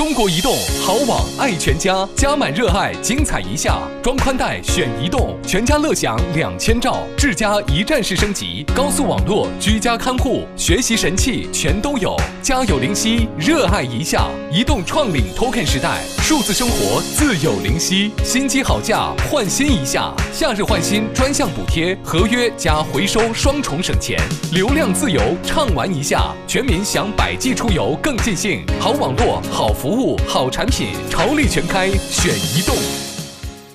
中国移动好网爱全家，加满热爱，精彩一下。装宽带选移动，全家乐享2000兆，智家一站式升级，高速网络，居家看护，学习神器全都有。家有灵犀，热爱一下。移动创领 Token 时代，数字生活自有灵犀。新机好价，换新一下。夏日换新专项补贴，合约加回收双重省钱，流量自由畅玩一下。全民享百 G 出游更尽兴，好网络、好服务、好产品，潮力全开，选移动。